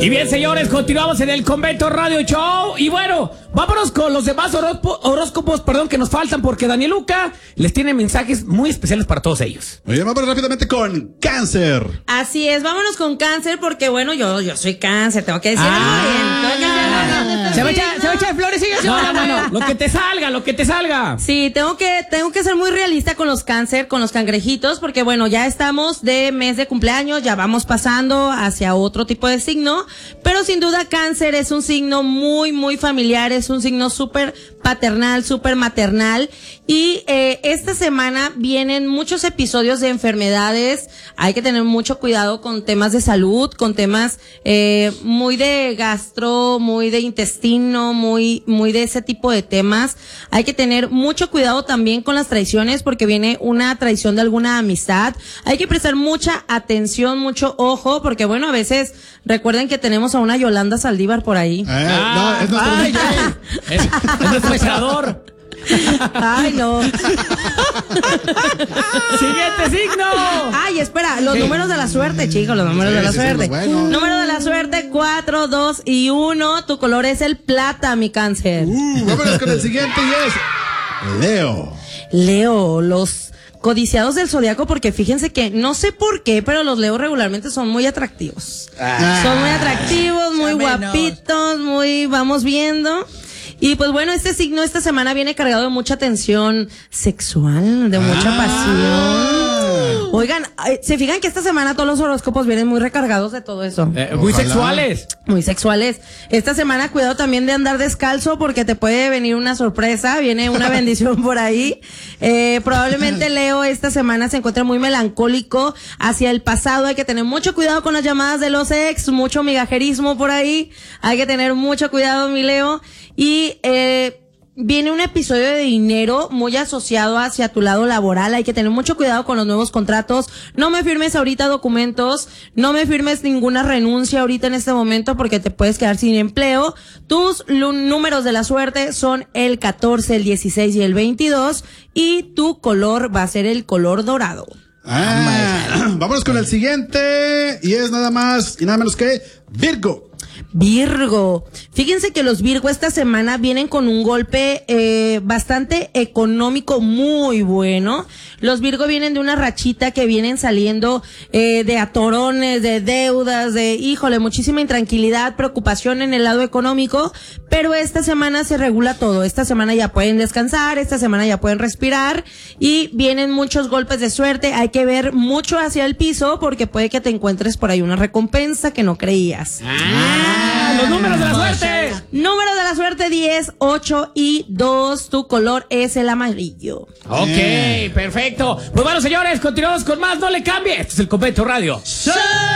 Y bien, señores, continuamos en el Convento Radio Show. Y bueno, vámonos con los demás horóscopos, que nos faltan, porque Daniel Luca les tiene mensajes muy especiales para todos ellos. Muy bien, vamos rápidamente con Cáncer. Así es, vámonos con Cáncer, porque bueno, yo soy Cáncer, tengo que decirlo bien. Se va a echar flores, sigue. No, lo que te salga. Sí, tengo que ser muy realista con los Cáncer, con los cangrejitos, porque bueno, ya estamos de mes de cumpleaños, ya vamos pasando hacia otro tipo de signo, pero sin duda Cáncer es un signo muy, muy familiar, es un signo súper paternal, súper maternal, y esta semana vienen muchos episodios de enfermedades. Hay que tener mucho cuidado con temas de salud, con temas muy de gastro, muy de intestino, muy de ese tipo de temas. Hay que tener mucho cuidado también con las traiciones, porque viene una traición de alguna amistad. Hay que prestar mucha atención, mucho ojo, porque bueno, a veces recuerden que tenemos a una Yolanda Saldívar por ahí. No, es nuestro es nuestro senador. Ay, no. Siguiente signo. Ay, espera, los números de la suerte, chicos, los números de la suerte. Bueno. Número de la suerte, 4, 2 y 1. Tu color es el plata, mi Cáncer. Vámonos con el siguiente y es Leo. Leo, los codiciados del zodiaco, porque fíjense que no sé por qué, pero los Leos regularmente son muy atractivos. Son muy atractivos, muy guapitos, muy vamos viendo. Y pues bueno, este signo esta semana viene cargado de mucha tensión sexual, de mucha pasión. Oigan, ¿se fijan que esta semana todos los horóscopos vienen muy recargados de todo eso? Muy sexuales. Muy sexuales. Esta semana cuidado también de andar descalzo, porque te puede venir una sorpresa, viene una bendición por ahí. Probablemente Leo esta semana se encuentra muy melancólico hacia el pasado. Hay que tener mucho cuidado con las llamadas de los ex, mucho migajerismo por ahí. Hay que tener mucho cuidado, mi Leo. Y viene un episodio de dinero muy asociado hacia tu lado laboral. Hay que tener mucho cuidado con los nuevos contratos. No me firmes ahorita documentos, no me firmes ninguna renuncia ahorita en este momento, porque te puedes quedar sin empleo. Tus números de la suerte son el 14, el 16 y el 22, y tu color va a ser el color dorado. Vámonos con el siguiente y es nada más y nada menos que Virgo. Virgo, fíjense que los Virgo esta semana vienen con un golpe bastante económico muy bueno. Los Virgo vienen de una rachita que vienen saliendo de atorones, de deudas, de muchísima intranquilidad, preocupación en el lado económico, pero esta semana se regula todo. Esta semana ya pueden descansar, esta semana ya pueden respirar, y vienen muchos golpes de suerte. Hay que ver mucho hacia el piso, porque puede que te encuentres por ahí una recompensa que no creías. Los números de la suerte. Número de la suerte 10, 8 y 2. Tu color es el amarillo. Ok, perfecto. Pues bueno, señores, continuamos con más. No le cambie. Este es el Convento Radio.